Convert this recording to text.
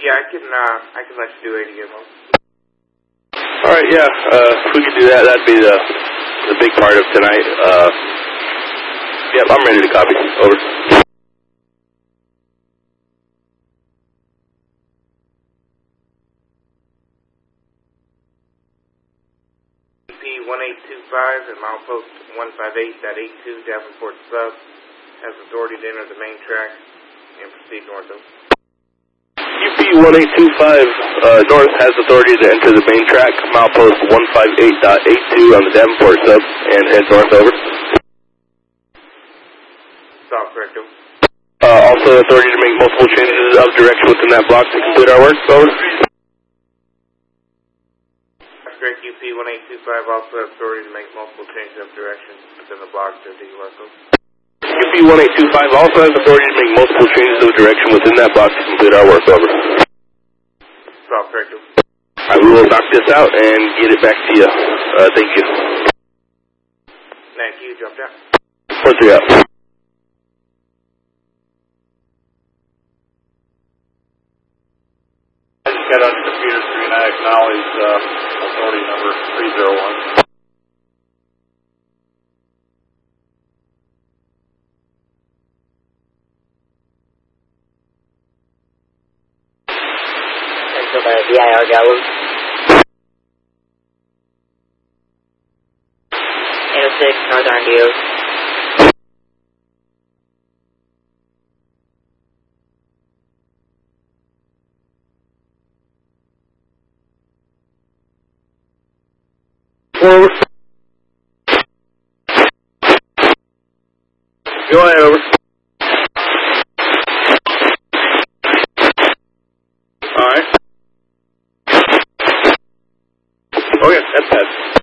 Yeah, I can let you do 80 again, though. Alright, yeah, if we could do that, that'd be the big part of tonight. Yep, I'm ready to copy. Over. UP-1825 at milepost 158.82, Davenport Sub, has authority to enter the main track and proceed north of. UP-1825 north has authority to enter the main track, milepost 158.82 on the Davenport Sub, and head north over. Stop, correcto. Also authority to make multiple changes of direction within that block to complete our work, over. Correct, UP-1825 also has authority to make multiple changes of direction within the block to the west of. UP-1825 also has authority to make multiple changes of direction within that block to complete our work, over. Stop, correcto. Alright, we will knock this out and get it back to you. Thank you. Thank you, jump down. 4-3 out. I just got on the computer screen. I acknowledge authority number 301. VIR Gallows. 806 North Arndios. Forward. Go ahead, over. Alright. Okay, that's bad.